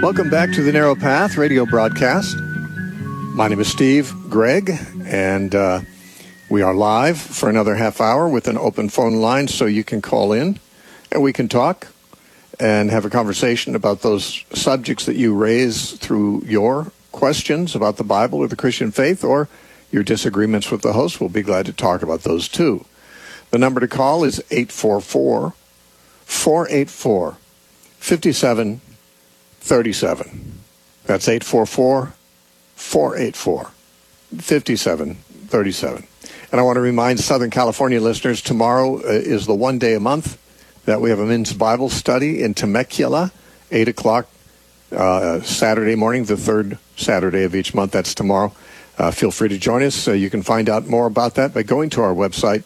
Welcome back to the Narrow Path radio broadcast. My name is Steve Gregg, and we are live for another half hour with an open phone line so you can call in and we can talk and have a conversation about those subjects that you raise through your questions about the Bible or the Christian faith, or your disagreements with the host. We'll be glad to talk about those too. The number to call is 844-484-5737. That's 844-484-5737. And I want to remind Southern California listeners, tomorrow is the one day a month that we have a men's Bible study in Temecula, 8 o'clock Saturday morning, the third Saturday of each month. That's tomorrow. Feel free to join us. You can find out more about that by going to our website,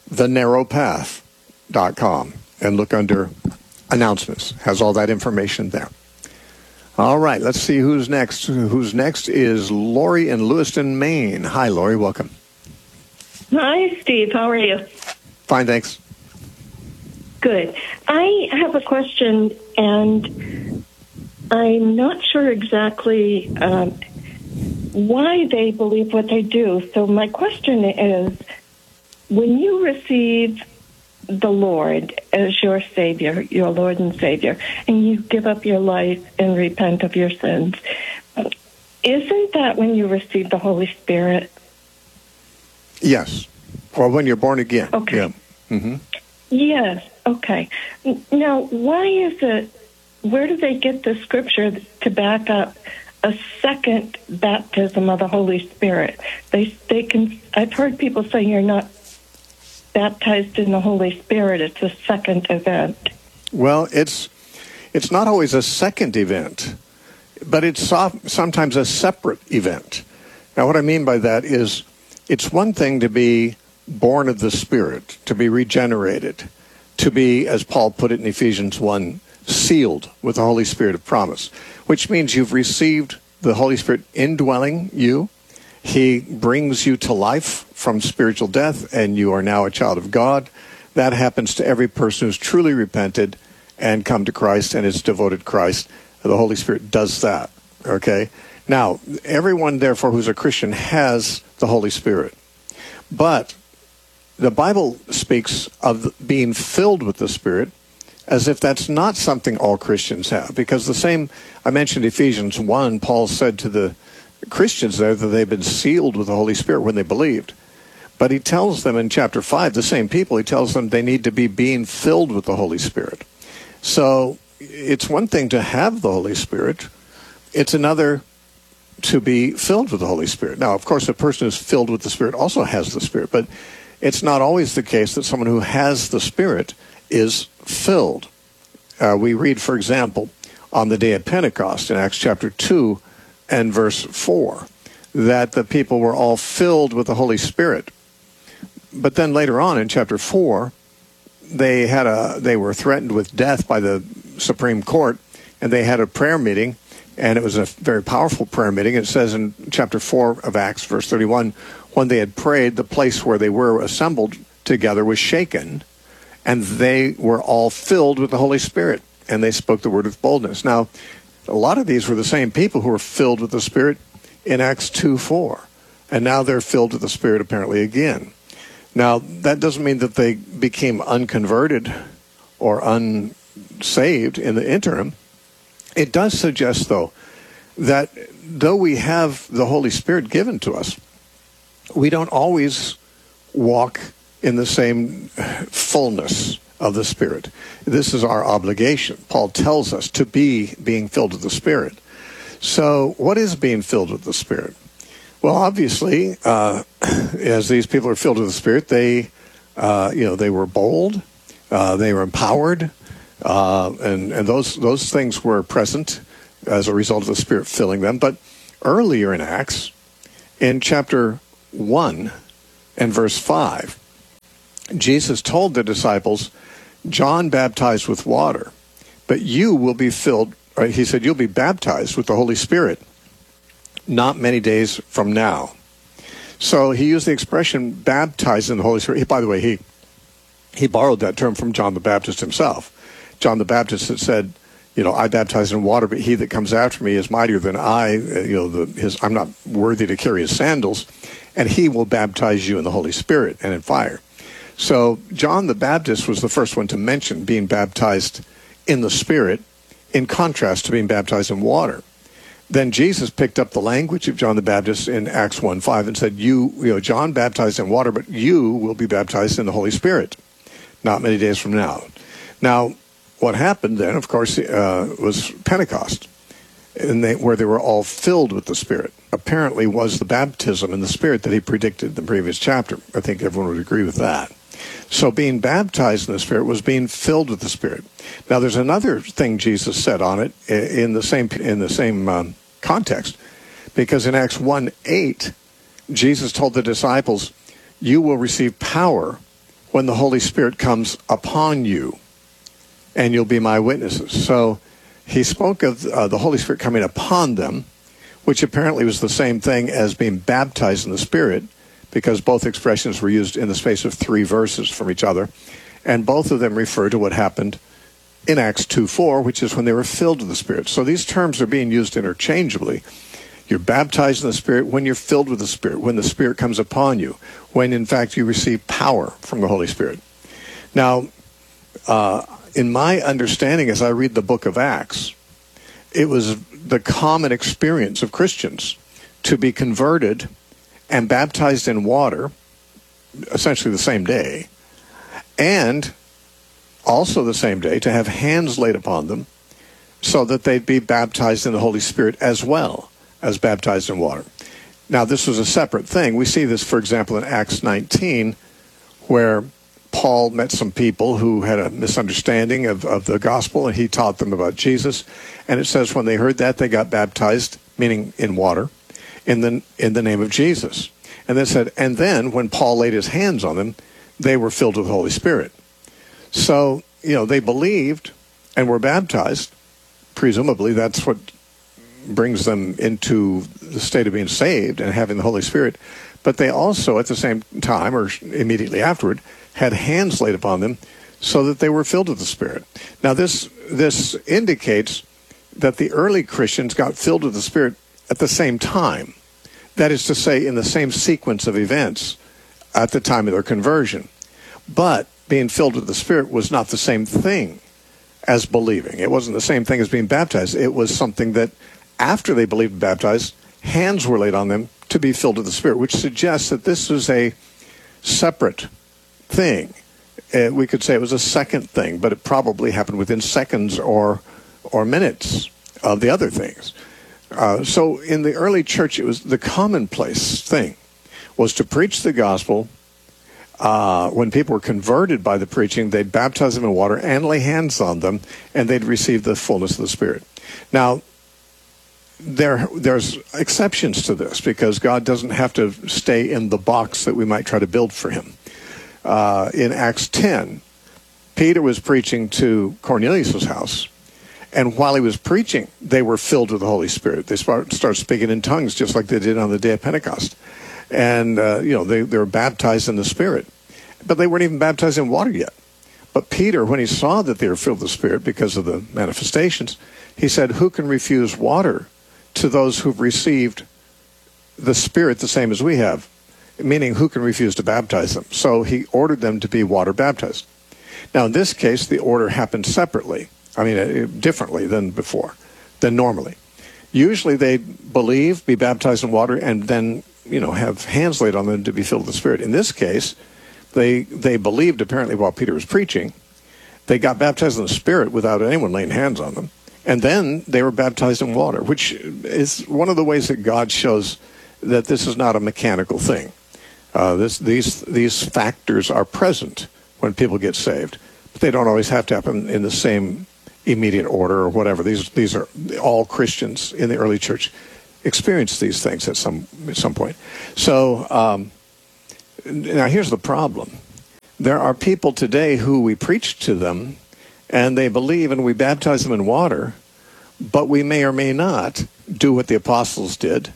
thenarrowpath.com, and look under announcements. Has all that information there. All right, let's see who's next. Who's next is Lori in Lewiston, Maine. Hi, Lori. Welcome. Hi, Steve. How are you? Fine, thanks. Good. I have a question, and I'm not sure exactly why they believe what they do. So my question is, when you receive the Lord as your Savior, your Lord and Savior, and you give up your life and repent of your sins, isn't that when you receive the Holy Spirit? Yes. Or when you're born again. Okay. Yeah. Mm-hmm. Yes. Okay. Now, why is it, where do they get the scripture to back up a second baptism of the Holy Spirit? They can, I've heard people say you're not baptized in the Holy Spirit. It's a second event. Well, it's not always a second event, but it's sometimes a separate event. Now, what I mean by that is it's one thing to be born of the Spirit, to be regenerated, to be, as Paul put it in Ephesians 1, sealed with the Holy Spirit of promise, which means you've received the Holy Spirit indwelling you. He brings you to life from spiritual death, and you are now a child of God. That happens to every person who's truly repented and come to Christ and is devoted to Christ. The Holy Spirit does that, okay? Now, everyone, therefore, who's a Christian has the Holy Spirit. But the Bible speaks of being filled with the Spirit as if that's not something all Christians have. Because the same, I mentioned Ephesians 1, Paul said to the Christians there that they've been sealed with the Holy Spirit when they believed. But he tells them in chapter 5, the same people, he tells them they need to be being filled with the Holy Spirit. So it's one thing to have the Holy Spirit. It's another to be filled with the Holy Spirit. Now, of course, a person who's filled with the Spirit also has the Spirit, but it's not always the case that someone who has the Spirit is filled. We read, for example, on the day of Pentecost in Acts chapter 2 and verse 4, that the people were all filled with the Holy Spirit. But then later on in chapter 4, they were threatened with death by the Supreme Court, and they had a prayer meeting, and it was a very powerful prayer meeting. It says in chapter 4 of Acts, verse 31, when they had prayed, the place where they were assembled together was shaken, and they were all filled with the Holy Spirit, and they spoke the word with boldness. Now, a lot of these were the same people who were filled with the Spirit in Acts 2:4, and now they're filled with the Spirit apparently again. Now, that doesn't mean that they became unconverted or unsaved in the interim. It does suggest, though, that though we have the Holy Spirit given to us, we don't always walk in the same fullness of the Spirit. This is our obligation. Paul tells us to be being filled with the Spirit. So what is being filled with the Spirit? Well, obviously, as these people are filled with the Spirit, they were bold, they were empowered, and those things were present as a result of the Spirit filling them. But earlier in Acts, in chapter 1 and verse 5, Jesus told the disciples, John baptized with water, but you will be filled, right? He said, you'll be baptized with the Holy Spirit not many days from now. So he used the expression baptized in the Holy Spirit. By the way, he borrowed that term from John the Baptist himself. John the Baptist had said, I baptize in water, but he that comes after me is mightier than I. I'm not worthy to carry his sandals, and he will baptize you in the Holy Spirit and in fire. So John the Baptist was the first one to mention being baptized in the Spirit, in contrast to being baptized in water. Then Jesus picked up the language of John the Baptist in Acts 1:5 and said, John baptized in water, but you will be baptized in the Holy Spirit not many days from now. Now, what happened then, of course, was Pentecost, where they were all filled with the Spirit. Apparently was the baptism in the Spirit that he predicted in the previous chapter. I think everyone would agree with that. So being baptized in the Spirit was being filled with the Spirit. Now, there's another thing Jesus said on it in the same context, because in Acts 1:8, Jesus told the disciples, "You will receive power when the Holy Spirit comes upon you, and you'll be my witnesses." So he spoke of the Holy Spirit coming upon them, which apparently was the same thing as being baptized in the Spirit, because both expressions were used in the space of 3 verses from each other, and both of them refer to what happened in Acts 2:4, which is when they were filled with the Spirit. So these terms are being used interchangeably. You're baptized in the Spirit when you're filled with the Spirit, when the Spirit comes upon you, when in fact you receive power from the Holy Spirit. Now, in my understanding as I read the book of Acts, it was the common experience of Christians to be converted and baptized in water, essentially the same day, and also the same day to have hands laid upon them so that they'd be baptized in the Holy Spirit as well as baptized in water. Now, this was a separate thing. We see this, for example, in Acts 19, where Paul met some people who had a misunderstanding of the gospel, and he taught them about Jesus. And it says when they heard that, they got baptized, meaning in water, in the name of Jesus. And they said, and then when Paul laid his hands on them, they were filled with the Holy Spirit. So, they believed and were baptized. Presumably, that's what brings them into the state of being saved and having the Holy Spirit. But they also, at the same time, or immediately afterward, had hands laid upon them so that they were filled with the Spirit. Now, this indicates that the early Christians got filled with the Spirit at the same time. That is to say, in the same sequence of events at the time of their conversion. But being filled with the Spirit was not the same thing as believing. It wasn't the same thing as being baptized. It was something that after they believed and baptized, hands were laid on them to be filled with the Spirit, which suggests that this was a separate thing. We could say it was a second thing, but it probably happened within seconds or minutes of the other things. So in the early church, it was the commonplace thing was to preach the gospel. When people were converted by the preaching, they'd baptize them in water and lay hands on them, and they'd receive the fullness of the Spirit. Now, there's exceptions to this, because God doesn't have to stay in the box that we might try to build for him. In Acts 10, Peter was preaching to Cornelius' house, and while he was preaching, they were filled with the Holy Spirit. They started speaking in tongues just like they did on the day of Pentecost. And, they were baptized in the Spirit. But they weren't even baptized in water yet. But Peter, when he saw that they were filled with the Spirit because of the manifestations, he said, "Who can refuse water to those who've received the Spirit the same as we have?" Meaning, who can refuse to baptize them? So he ordered them to be water baptized. Now, in this case, the order happened separately. Differently than normally. Usually they believe, be baptized in water, and then, have hands laid on them to be filled with the Spirit. In this case, they believed apparently while Peter was preaching. They got baptized in the Spirit without anyone laying hands on them. And then they were baptized in water, which is one of the ways that God shows that this is not a mechanical thing. These factors are present when people get saved, but they don't always have to happen in the same immediate order or whatever. These are all Christians in the early church experienced these things at some point. So now here's the problem. There are people today who we preach to them and they believe and we baptize them in water, but we may or may not do what the apostles did,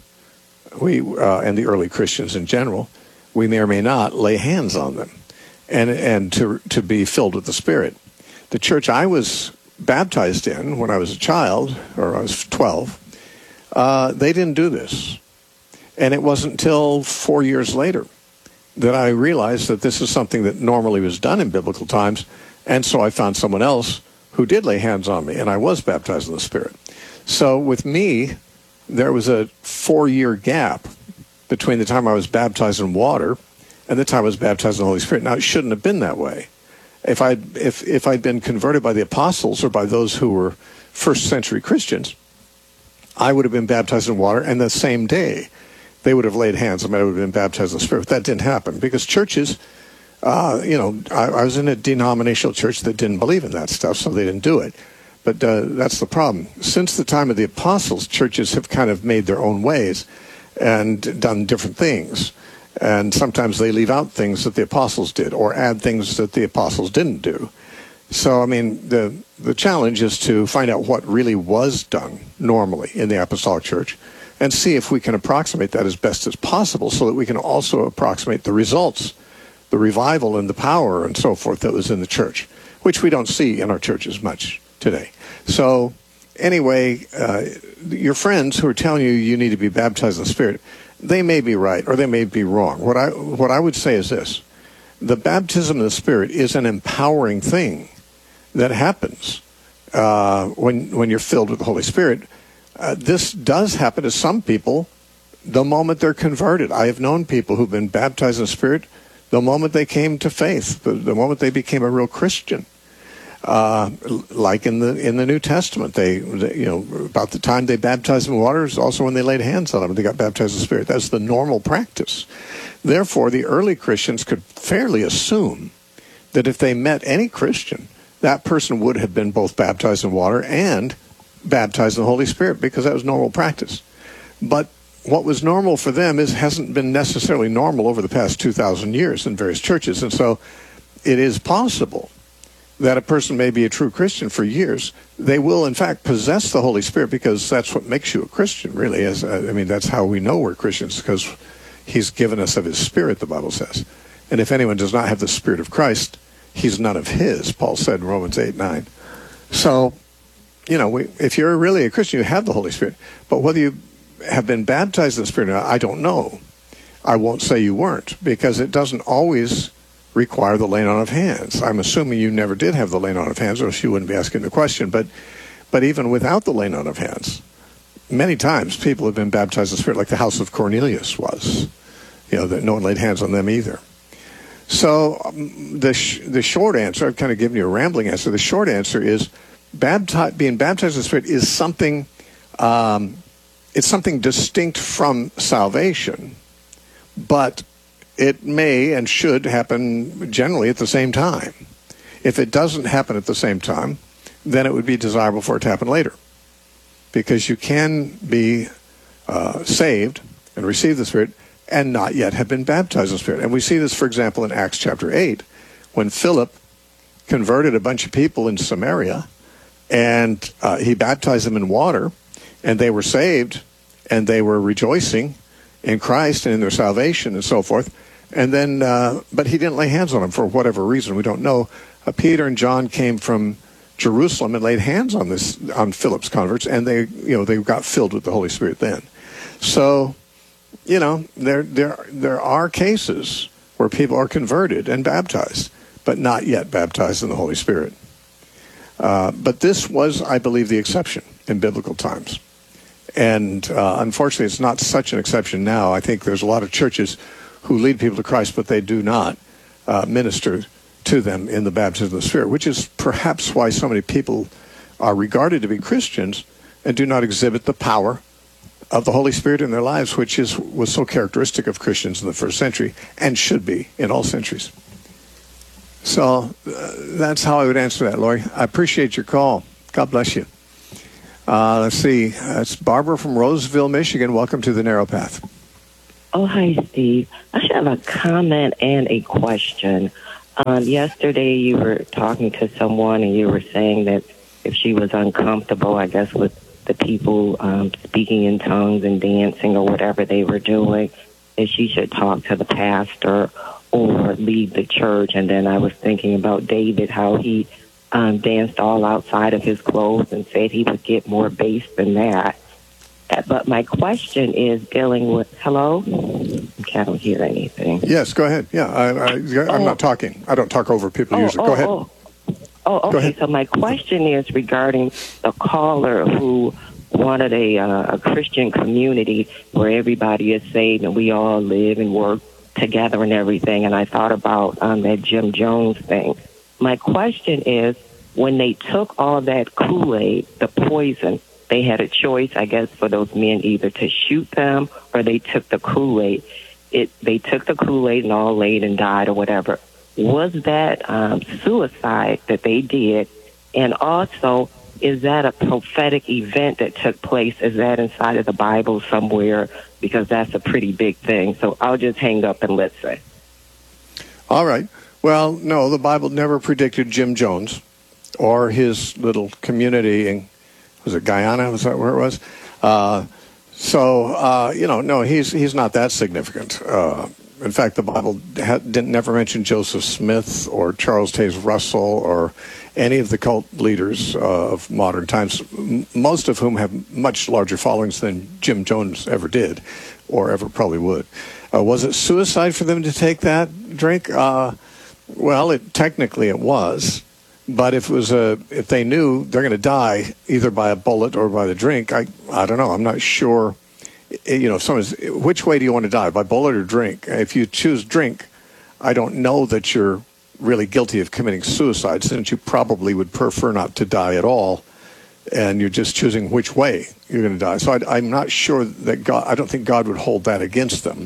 and the early Christians in general. We may or may not lay hands on them and to be filled with the Spirit. The church I was baptized in when I was a child, or I was 12, they didn't do this. And it wasn't until 4 years later that I realized that this is something that normally was done in biblical times. And so I found someone else who did lay hands on me, and I was baptized in the Spirit. So with me, there was a 4-year gap between the time I was baptized in water and the time I was baptized in the Holy Spirit. Now, it shouldn't have been that way. If I'd been converted by the apostles or by those who were first century Christians, I would have been baptized in water, and the same day they would have laid hands on me. I would have been baptized in the Spirit. But that didn't happen because churches, I was in a denominational church that didn't believe in that stuff, so they didn't do it. But that's the problem. Since the time of the apostles, churches have kind of made their own ways and done different things. And sometimes they leave out things that the apostles did or add things that the apostles didn't do. So, I mean, the challenge is to find out what really was done normally in the apostolic church and see if we can approximate that as best as possible so that we can also approximate the results, the revival and the power and so forth that was in the church, which we don't see in our churches much today. So, anyway, your friends who are telling you need to be baptized in the Spirit, they may be right or they may be wrong. What I would say is this. The baptism of the Spirit is an empowering thing that happens when you're filled with the Holy Spirit. This does happen to some people the moment they're converted. I have known people who've been baptized in the Spirit the moment they came to faith, the moment they became a real Christian. Like in the New Testament, they about the time they baptized in water is also when they laid hands on them, they got baptized in the Spirit. That's the normal practice. Therefore, the early Christians could fairly assume that if they met any Christian, that person would have been both baptized in water and baptized in the Holy Spirit because that was normal practice. But what was normal for them hasn't been necessarily normal over the past 2,000 years in various churches. And so it is possible that a person may be a true Christian for years. They will, in fact, possess the Holy Spirit because that's what makes you a Christian, really. That's how we know we're Christians, because He's given us of His Spirit, the Bible says. And if anyone does not have the Spirit of Christ, he's none of His, Paul said in Romans 8:9. So, if you're really a Christian, you have the Holy Spirit. But whether you have been baptized in the Spirit or not, I don't know. I won't say you weren't, because it doesn't always require the laying on of hands. I'm assuming you never did have the laying on of hands, or else you wouldn't be asking the question. But even without the laying on of hands, many times people have been baptized in the Spirit, like the house of Cornelius was. That no one laid hands on them either. So the short answer, I've kind of given you a rambling answer. The short answer is being baptized in the Spirit is something. It's something distinct from salvation, but it may and should happen generally at the same time. If it doesn't happen at the same time, then it would be desirable for it to happen later. Because you can be saved and receive the Spirit and not yet have been baptized in the Spirit. And we see this, for example, in Acts chapter 8, when Philip converted a bunch of people in Samaria, and he baptized them in water, and they were saved, and they were rejoicing in Christ and in their salvation and so forth. And then, but he didn't lay hands on them for whatever reason. We don't know. Peter and John came from Jerusalem and laid hands on Philip's converts, and they got filled with the Holy Spirit then. So, there are cases where people are converted and baptized, but not yet baptized in the Holy Spirit. But this was, I believe, the exception in biblical times. And unfortunately, it's not such an exception now. I think there's a lot of churches who lead people to Christ, but they do not minister to them in the baptism of the Spirit, which is perhaps why so many people are regarded to be Christians and do not exhibit the power of the Holy Spirit in their lives, which was so characteristic of Christians in the first century and should be in all centuries. So that's how I would answer that, Lori. I appreciate your call. God bless you. Let's see. It's Barbara from Roseville, Michigan. Welcome to the Narrow Path. Oh, hi, Steve. I have a comment and a question. Yesterday you were talking to someone and you were saying that if she was uncomfortable, I guess, with the people speaking in tongues and dancing or whatever they were doing, that she should talk to the pastor or leave the church. And then I was thinking about David, how he danced all outside of his clothes and said he would get more bass than that. But my question is dealing with, hello? Okay, I don't hear anything. Yes, go ahead. Yeah, I'm not talking. I don't talk over people usually. Go ahead. Okay. Ahead. So my question is regarding the caller who wanted a Christian community where everybody is saved and we all live and work together and everything. And I thought about that Jim Jones thing. My question is, when they took all that Kool-Aid, the poison, they had a choice, I guess, for those men either to shoot them or they took the Kool-Aid. They took the Kool-Aid and all laid and died or whatever. Was that suicide that they did? And also, is that a prophetic event that took place? Is that inside of the Bible somewhere? Because that's a pretty big thing. So I'll just hang up and listen. All right. Well, no, the Bible never predicted Jim Jones or his little community in, was it Guyana? Was that where it was? No, he's not that significant. In fact, the Bible didn't never mention Joseph Smith or Charles Taze Russell or any of the cult leaders of modern times, most of whom have much larger followings than Jim Jones ever did or ever probably would. Was it suicide for them to take that drink? Well, technically it was. But if they knew they're going to die either by a bullet or by the drink, I don't know. I'm not sure. If someone's, which way do you want to die, by bullet or drink? If you choose drink, I don't know that you're really guilty of committing suicide, since you probably would prefer not to die at all, and you're just choosing which way you're going to die. So I'm not sure that I don't think God would hold that against them,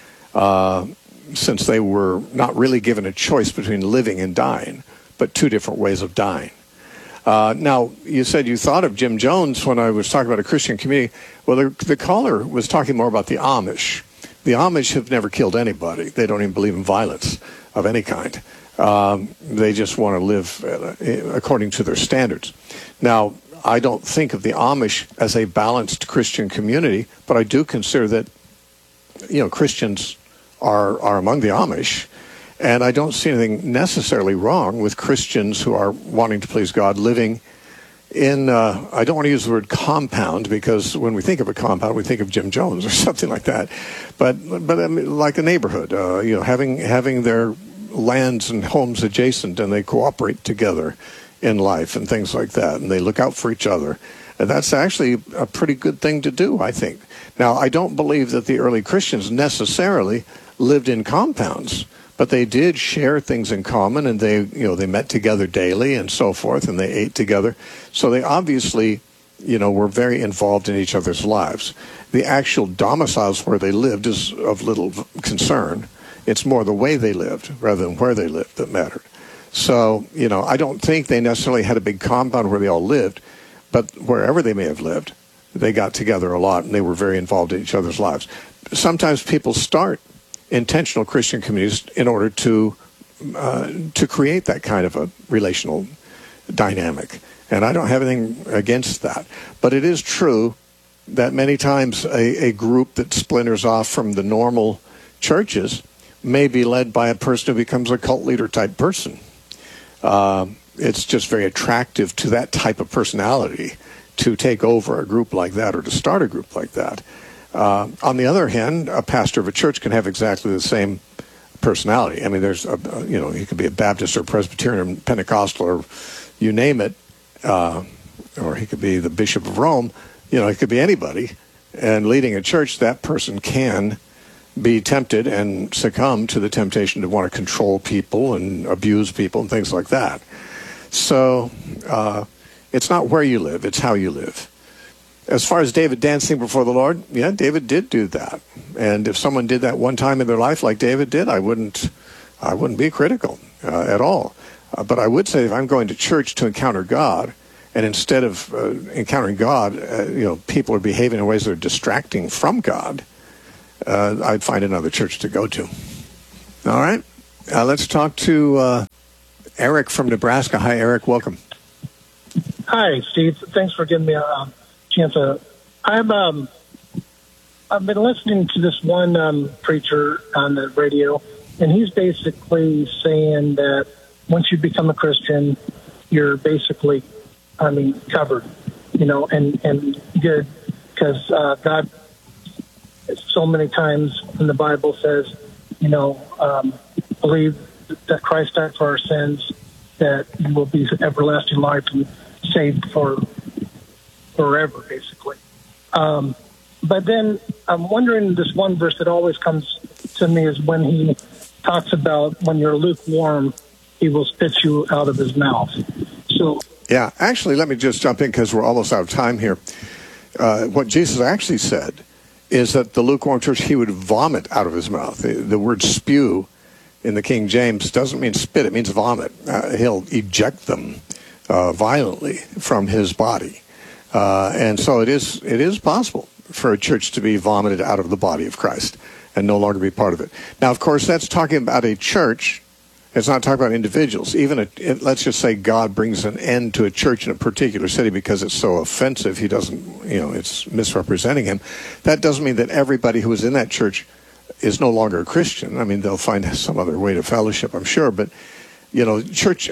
since they were not really given a choice between living and dying, but two different ways of dying. Now, you said you thought of Jim Jones when I was talking about a Christian community. Well, the caller was talking more about the Amish. The Amish have never killed anybody. They don't even believe in violence of any kind. They just want to live according to their standards. Now, I don't think of the Amish as a balanced Christian community, but I do consider that, Christians are among the Amish. And I don't see anything necessarily wrong with Christians who are wanting to please God living in, I don't want to use the word compound, because when we think of a compound, we think of Jim Jones or something like that. But I mean, like a neighborhood, having their lands and homes adjacent, and they cooperate together in life and things like that, and they look out for each other. And that's actually a pretty good thing to do, I think. Now, I don't believe that the early Christians necessarily lived in compounds, but they did share things in common, and they met together daily and so forth, and they ate together. So they obviously, were very involved in each other's lives. The actual domiciles where they lived is of little concern. It's more the way they lived rather than where they lived that mattered. So, I don't think they necessarily had a big compound where they all lived, but wherever they may have lived, they got together a lot, and they were very involved in each other's lives. Sometimes people start intentional Christian communities in order to create that kind of a relational dynamic. And I don't have anything against that. But it is true that many times a group that splinters off from the normal churches may be led by a person who becomes a cult leader type person. It's just very attractive to that type of personality to take over a group like that or to start a group like that. On the other hand, a pastor of a church can have exactly the same personality. I mean, he could be a Baptist or Presbyterian or Pentecostal or you name it, or he could be the Bishop of Rome. He could be anybody. And leading a church, that person can be tempted and succumb to the temptation to want to control people and abuse people and things like that. So it's not where you live, it's how you live. As far as David dancing before the Lord, yeah, David did do that. And if someone did that one time in their life like David did, I wouldn't be critical at all. But I would say if I'm going to church to encounter God, and instead of encountering God, people are behaving in ways that are distracting from God, I'd find another church to go to. All right. Let's talk to Eric from Nebraska. Hi, Eric. Welcome. Hi, Steve. Thanks for giving me a chance. I've been listening to this one preacher on the radio, and he's basically saying that once you become a Christian, you're basically, covered, and good, because God so many times in the Bible says, believe that Christ died for our sins, that you will be everlasting life and saved for forever, basically. But then I'm wondering, this one verse that always comes to me is when he talks about when you're lukewarm, he will spit you out of his mouth. So, yeah, actually, let me just jump in because we're almost out of time here. What Jesus actually said is that the lukewarm church, he would vomit out of his mouth. The word spew in the King James doesn't mean spit, it means vomit. He'll eject them violently from his body. And so it is possible for a church to be vomited out of the body of Christ and no longer be part of it. Now, of course, that's talking about a church. It's not talking about individuals. Even let's just say God brings an end to a church in a particular city because it's so offensive. He doesn't, it's misrepresenting him. That doesn't mean that everybody who was in that church is no longer a Christian. I mean, they'll find some other way to fellowship, I'm sure. But, church,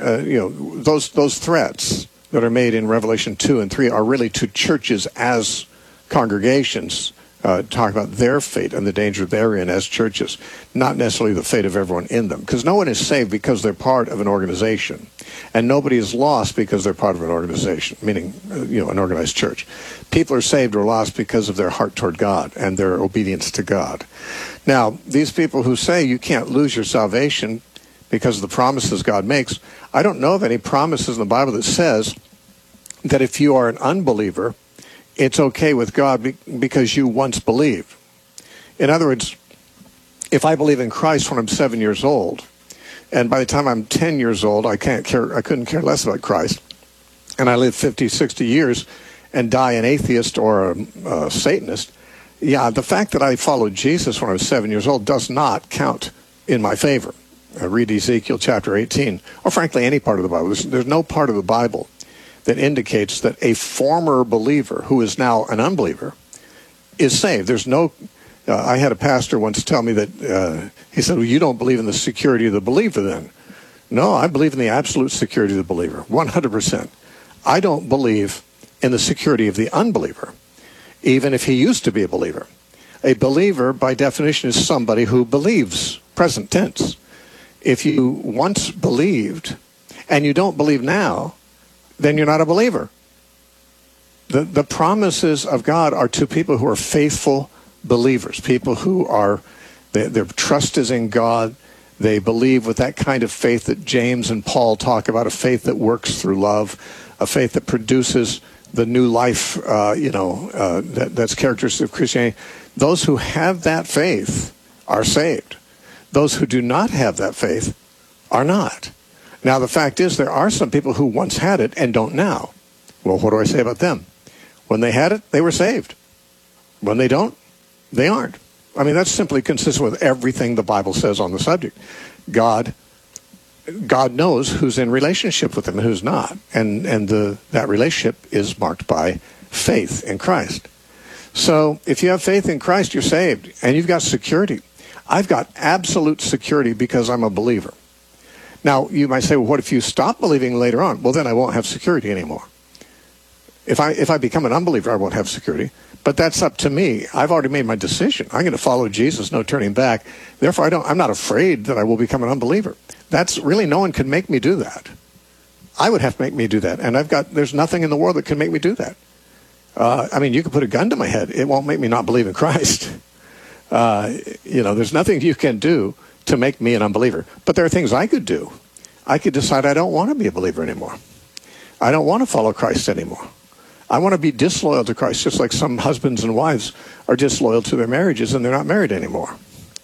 those threats that are made in Revelation 2 and 3 are really to churches as congregations, talk about their fate and the danger they're in as churches, not necessarily the fate of everyone in them. Because no one is saved because they're part of an organization. And nobody is lost because they're part of an organization, meaning, an organized church. People are saved or lost because of their heart toward God and their obedience to God. Now, these people who say you can't lose your salvation because of the promises God makes, I don't know of any promises in the Bible that says that if you are an unbeliever, it's okay with God because you once believed. In other words, if I believe in Christ when I'm 7 years old, and by the time I'm 10 years old, I couldn't care less about Christ, and I live 50, 60 years and die an atheist or a Satanist, the fact that I followed Jesus when I was 7 years old does not count in my favor. Read Ezekiel chapter 18, or frankly any part of the Bible. There's no part of the Bible that indicates that a former believer who is now an unbeliever is saved. There's no, I had a pastor once tell me that, he said, well, you don't believe in the security of the believer then. No, I believe in the absolute security of the believer, 100%. I don't believe in the security of the unbeliever, even if he used to be a believer. A believer, by definition, is somebody who believes, present tense. If you once believed and you don't believe now, then you're not a believer. The promises of God are to people who are faithful believers, people who are, their trust is in God. They believe with that kind of faith that James and Paul talk about, a faith that works through love, a faith that produces the new life, that's characteristic of Christianity. Those who have that faith are saved. Those who do not have that faith are not. Now, the fact is there are some people who once had it and don't now. Well, what do I say about them? When they had it, they were saved. When they don't, they aren't. I mean, that's simply consistent with everything the Bible says on the subject. God knows who's in relationship with him and who's not. And that relationship is marked by faith in Christ. So if you have faith in Christ, you're saved. And you've got security. I've got absolute security because I'm a believer. Now, you might say, well, what if you stop believing later on? Well, then I won't have security anymore. If I become an unbeliever, I won't have security. But that's up to me. I've already made my decision. I'm going to follow Jesus, no turning back. Therefore, I'm not afraid that I will become an unbeliever. That's really, no one can make me do that. I would have to make me do that. And there's nothing in the world that can make me do that. You could put a gun to my head. It won't make me not believe in Christ. There's nothing you can do to make me an unbeliever. But there are things I could do. I could decide I don't want to be a believer anymore. I don't want to follow Christ anymore. I want to be disloyal to Christ, just like some husbands and wives are disloyal to their marriages and they're not married anymore.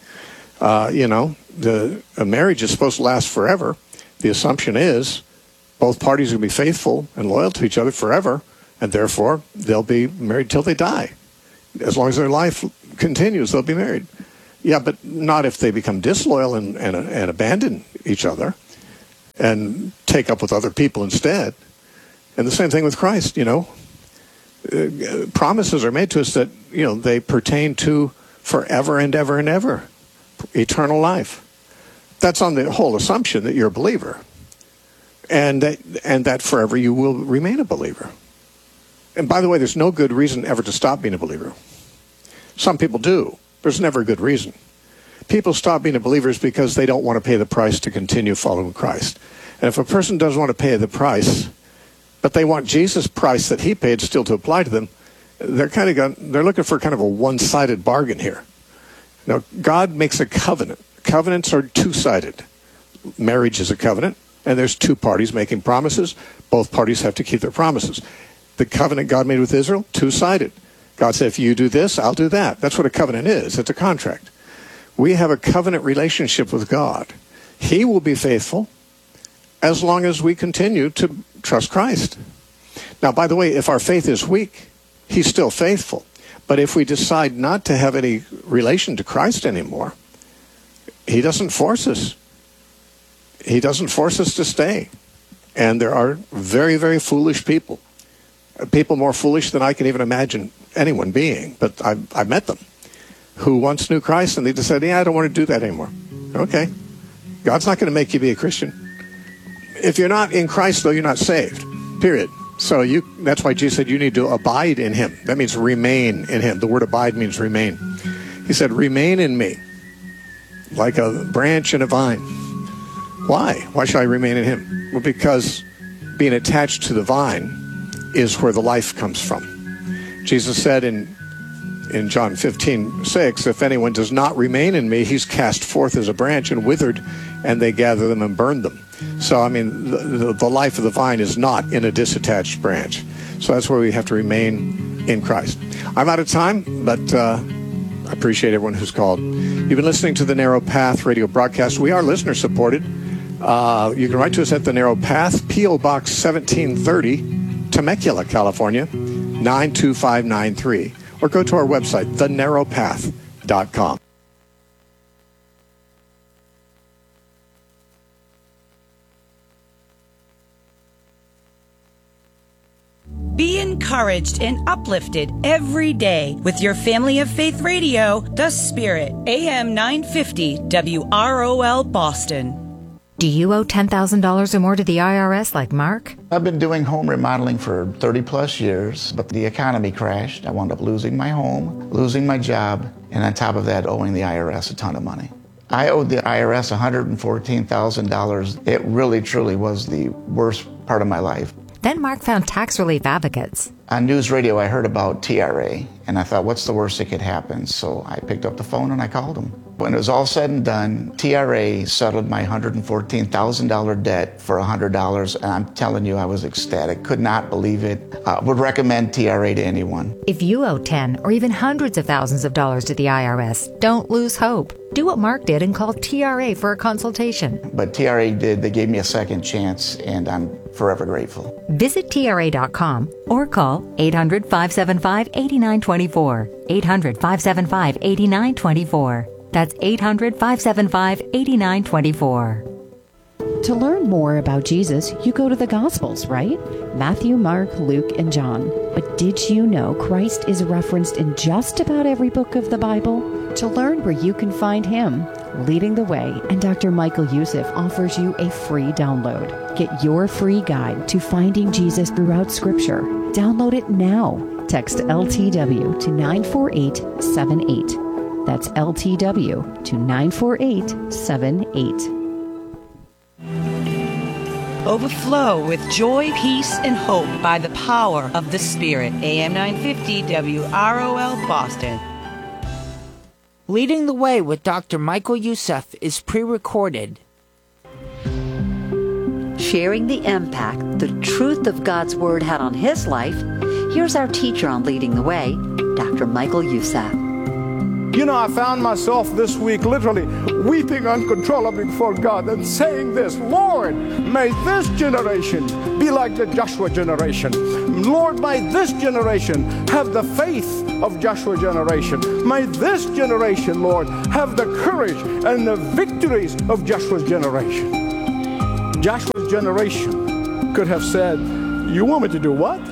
A marriage is supposed to last forever. The assumption is both parties will be faithful and loyal to each other forever, and therefore they'll be married till they die. As long as their life continues, they'll be married. Yeah, but not if they become disloyal and abandon each other and take up with other people instead. And the same thing with Christ, promises are made to us that, they pertain to forever and ever and ever, eternal life. That's on the whole assumption that you're a believer. and that forever you will remain a believer. And by the way, there's no good reason ever to stop being a believer. Some people do. There's never a good reason. People stop being a believers because they don't want to pay the price to continue following Christ. And if a person doesn't want to pay the price, but they want Jesus' price that he paid still to apply to them, they're looking for kind of a one-sided bargain here. Now, God makes a covenant. Covenants are two-sided. Marriage is a covenant, and there's two parties making promises. Both parties have to keep their promises. The covenant God made with Israel, two-sided. God said, if you do this, I'll do that. That's what a covenant is. It's a contract. We have a covenant relationship with God. He will be faithful as long as we continue to trust Christ. Now, by the way, if our faith is weak, he's still faithful. But if we decide not to have any relation to Christ anymore, he doesn't force us. He doesn't force us to stay. And there are very, very foolish people. People more foolish than I can even imagine anyone being. But I met them who once knew Christ and they decided, I don't want to do that anymore. Okay. God's not going to make you be a Christian. If you're not in Christ, though, you're not saved. Period. So that's why Jesus said you need to abide in him. That means remain in him. The word abide means remain. He said, remain in me like a branch in a vine. Why? Why should I remain in him? Well, because being attached to the vine is where the life comes from. Jesus said in John 15:6, if anyone does not remain in me, he's cast forth as a branch and withered, and they gather them and burn them. So, I mean, the life of the vine is not in a disattached branch. So that's where we have to remain in Christ. I'm out of time, but I appreciate everyone who's called. You've been listening to the Narrow Path radio broadcast. We are listener-supported. You can write to us at the Narrow Path, P.O. Box 1730, Temecula, California, 92593. Or go to our website, thenarrowpath.com. Be encouraged and uplifted every day with your Family of Faith Radio, The Spirit, AM 950 WROL Boston. Do you owe $10,000 or more to the IRS like Mark? I've been doing home remodeling for 30 plus years, but the economy crashed. I wound up losing my home, losing my job, and on top of that, owing the IRS a ton of money. I owed the IRS $114,000. It really, truly was the worst part of my life. Then Mark found Tax Relief Advocates. On news radio, I heard about TRA, and I thought, what's the worst that could happen? So I picked up the phone and I called them. When it was all said and done, TRA settled my $114,000 debt for $100, and I'm telling you, I was ecstatic. Could not believe it. Would recommend TRA to anyone. If you owe 10 or even hundreds of thousands of dollars to the IRS, don't lose hope. Do what Mark did and call TRA for a consultation. But TRA did. They gave me a second chance, and I'm forever grateful. Visit TRA.com or call 800-575-8924. 800-575-8924. That's 800-575-8924. To learn more about Jesus, you go to the Gospels, right? Matthew, Mark, Luke, and John. But did you know Christ is referenced in just about every book of the Bible? To learn where you can find him, Leading the Way, and Dr. Michael Youssef offers you a free download. Get your free guide to finding Jesus throughout Scripture. Download it now. Text LTW to 94878. That's LTW to 94878. Overflow with joy, peace, and hope by the power of the Spirit. AM 950 WROL Boston. Leading the Way with Dr. Michael Youssef is pre-recorded. Sharing the impact the truth of God's Word had on his life, here's our teacher on Leading the Way, Dr. Michael Youssef. You know, I found myself this week literally weeping uncontrollably before God and saying this, Lord, may this generation be like the Joshua generation. Lord, may this generation have the faith of Joshua generation. May this generation, Lord, have the courage and the victories of Joshua's generation. Joshua's generation could have said, you want me to do what?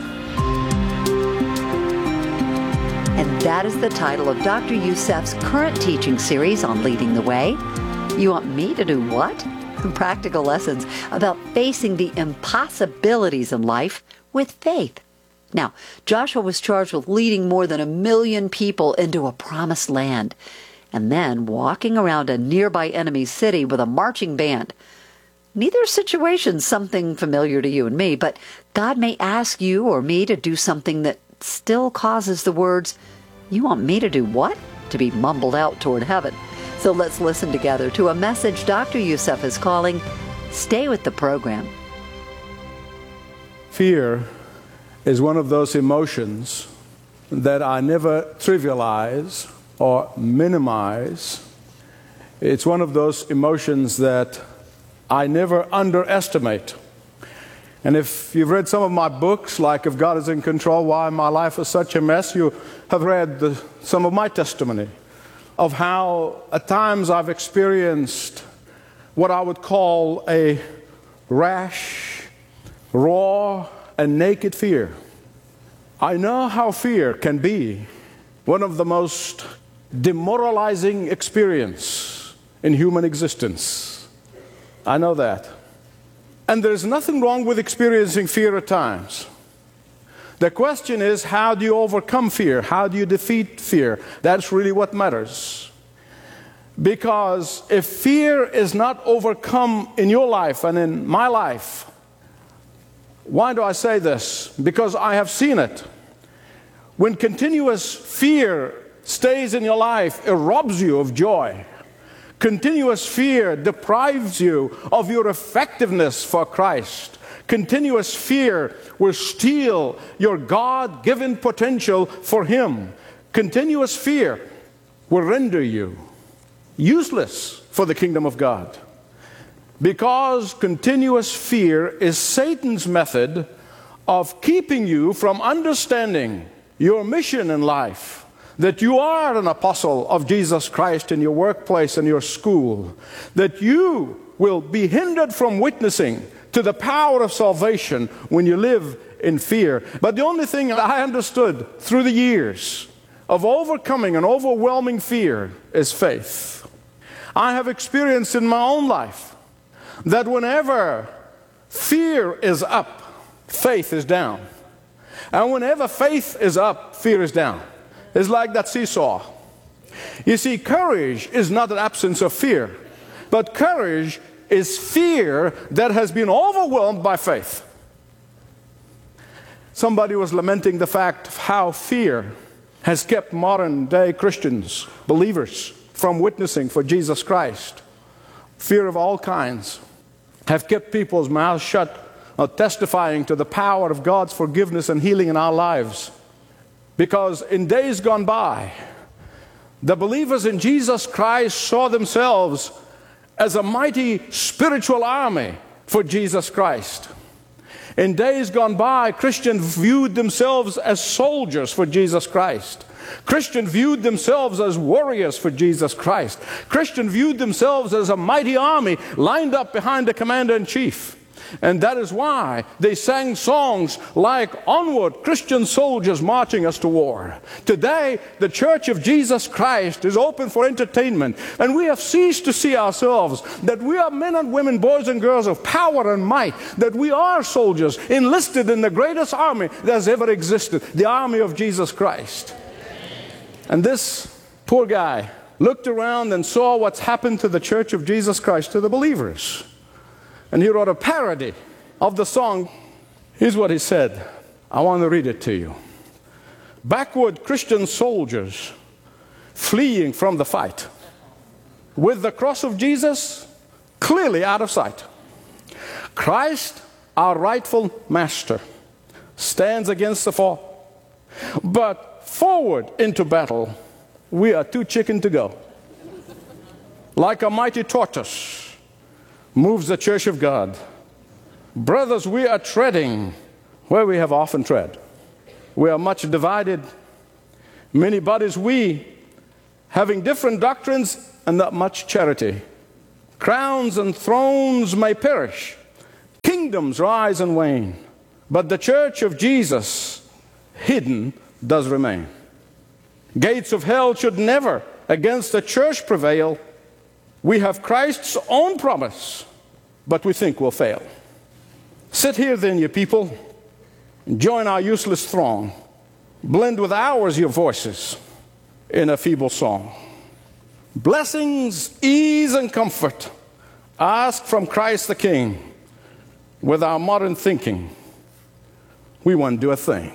And that is the title of Dr. Youssef's current teaching series on Leading the Way. You want me to do what? practical lessons about facing the impossibilities in life with faith. Now, Joshua was charged with leading more than 1 million people into a promised land, and then walking around a nearby enemy city with a marching band. Neither situation's something familiar to you and me, but God may ask you or me to do something that still causes the words, "You want me to do what?" to be mumbled out toward heaven. So let's listen together to a message Dr. Youssef is calling, Stay with the Program. Fear is one of those emotions that I never trivialize or minimize. It's one of those emotions that I never underestimate. And if you've read some of my books, like If God is in Control, Why My Life is Such a Mess, you have read some of my testimony of how at times I've experienced what I would call a rash, raw, and naked fear. I know how fear can be one of the most demoralizing experience in human existence. I know that. And there's nothing wrong with experiencing fear at times. The question is, how do you overcome fear? How do you defeat fear? That's really what matters. Because if fear is not overcome in your life and in my life, why do I say this? Because I have seen it. When continuous fear stays in your life, it robs you of joy. Continuous fear deprives you of your effectiveness for Christ. Continuous fear will steal your God-given potential for Him. Continuous fear will render you useless for the kingdom of God. Because continuous fear is Satan's method of keeping you from understanding your mission in life, that you are an apostle of Jesus Christ in your workplace and your school, that you will be hindered from witnessing to the power of salvation when you live in fear. But the only thing I understood through the years of overcoming an overwhelming fear is faith. I have experienced in my own life that whenever fear is up, faith is down. And whenever faith is up, fear is down. It's like that seesaw. You see, courage is not an absence of fear, but courage is fear that has been overwhelmed by faith. Somebody was lamenting the fact of how fear has kept modern day Christians, believers, from witnessing for Jesus Christ. Fear of all kinds have kept people's mouths shut, testifying to the power of God's forgiveness and healing in our lives. Because in days gone by, the believers in Jesus Christ saw themselves as a mighty spiritual army for Jesus Christ. In days gone by, Christians viewed themselves as soldiers for Jesus Christ. Christians viewed themselves as warriors for Jesus Christ. Christians viewed themselves as a mighty army lined up behind the commander-in-chief. And that is why they sang songs like "Onward, Christian Soldiers Marching Us to War." Today, the Church of Jesus Christ is open for entertainment, and we have ceased to see ourselves that we are men and women, boys and girls of power and might, that we are soldiers enlisted in the greatest army that has ever existed, the army of Jesus Christ. And this poor guy looked around and saw what's happened to the Church of Jesus Christ, to the believers. And he wrote a parody of the song. Here's what he said. I want to read it to you. Backward Christian soldiers fleeing from the fight, with the cross of Jesus clearly out of sight. Christ, our rightful master, stands against the foe. But forward into battle, we are too chicken to go. Like a mighty tortoise moves the church of God. Brothers, we are treading where we have often tread. We are much divided, many bodies we, having different doctrines and not much charity. Crowns and thrones may perish, kingdoms rise and wane, but the church of Jesus, hidden, does remain. Gates of hell should never against the church prevail. We have Christ's own promise but we think we'll fail. Sit here then, you people, and join our useless throng. Blend with ours your voices in a feeble song. Blessings, ease, and comfort ask from Christ the King. With our modern thinking, we won't do a thing.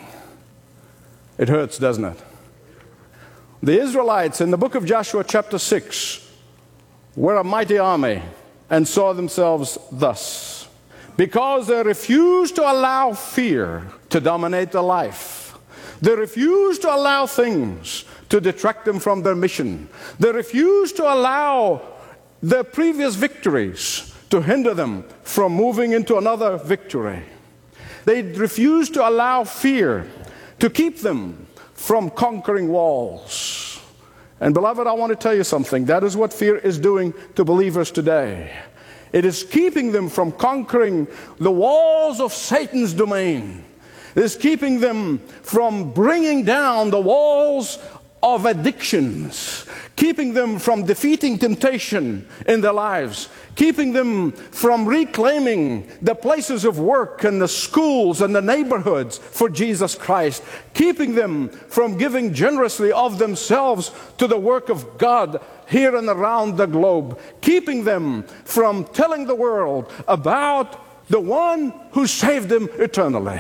It hurts, doesn't it? The Israelites in the book of Joshua chapter 6 were a mighty army and saw themselves thus. Because they refused to allow fear to dominate their life. They refused to allow things to detract them from their mission. They refused to allow their previous victories to hinder them from moving into another victory. They refused to allow fear to keep them from conquering walls. And beloved, I want to tell you something. That is what fear is doing to believers today. It is keeping them from conquering the walls of Satan's domain. It is keeping them from bringing down the walls of addictions, keeping them from defeating temptation in their lives, keeping them from reclaiming the places of work and the schools and the neighborhoods for Jesus Christ, keeping them from giving generously of themselves to the work of God here and around the globe, keeping them from telling the world about the one who saved them eternally.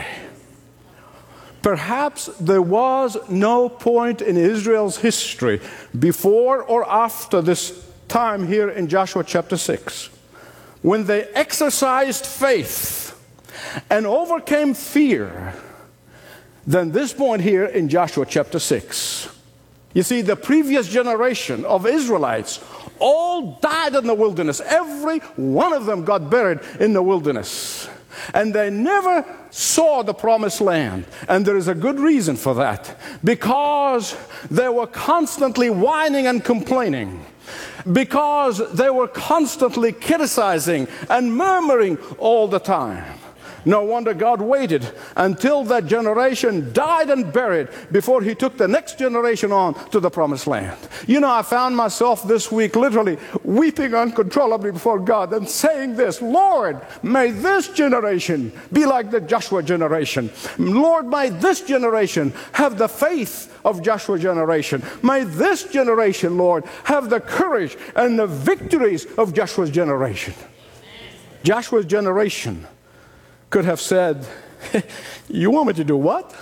Perhaps there was no point in Israel's history before or after this time here in Joshua chapter 6 when they exercised faith and overcame fear than this point here in Joshua chapter 6. You see, the previous generation of Israelites all died in the wilderness. Every one of them got buried in the wilderness. And they never saw the promised land. And there is a good reason for that. Because they were constantly whining and complaining. Because they were constantly criticizing and murmuring all the time. No wonder God waited until that generation died and buried before he took the next generation on to the promised land. You know, I found myself this week literally weeping uncontrollably before God and saying this: Lord, may this generation be like the Joshua generation. Lord, may this generation have the faith of Joshua's generation. May this generation, Lord, have the courage and the victories of Joshua's generation. Joshua's generation could have said, you want me to do what?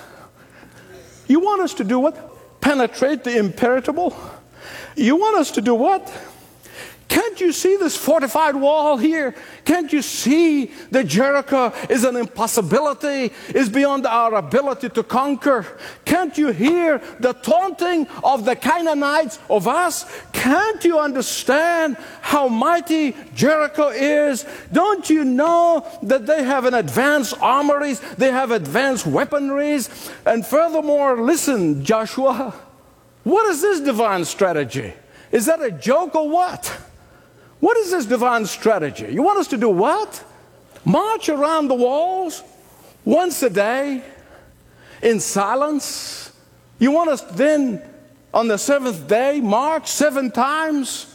You want us to do what? Penetrate the impenetrable? You want us to do what? Can't you see this fortified wall here? Can't you see that Jericho is an impossibility, is beyond our ability to conquer? Can't you hear the taunting of the Canaanites of us? Can't you understand how mighty Jericho is? Don't you know that they have an advanced armories, they have advanced weaponries? And furthermore, listen, Joshua, what is this divine strategy? Is that a joke or what? What is this divine strategy? You want us to do what? March around the walls once a day in silence? You want us then on the seventh day march 7 times?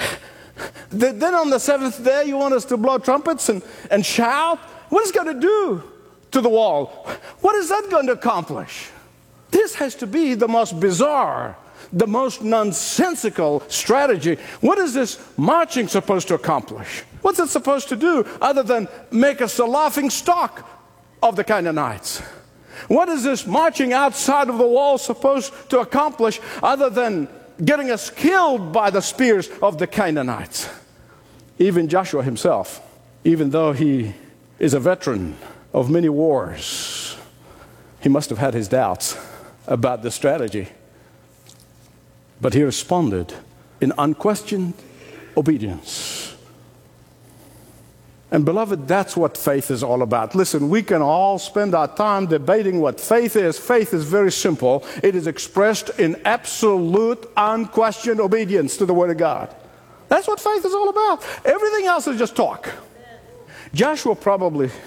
Then on the 7th day you want us to blow trumpets and shout? What is it going to do to the wall? What is that going to accomplish? This has to be the most bizarre, the most nonsensical strategy. What is this marching supposed to accomplish? What's it supposed to do other than make us a laughing stock of the Canaanites? What is this marching outside of the wall supposed to accomplish other than getting us killed by the spears of the Canaanites? Even Joshua himself, even though he is a veteran of many wars, he must have had his doubts about the strategy. But he responded in unquestioned obedience. And beloved, that's what faith is all about. Listen, we can all spend our time debating what faith is. Faith is very simple. It is expressed in absolute, unquestioned obedience to the Word of God. That's what faith is all about. Everything else is just talk. Joshua probably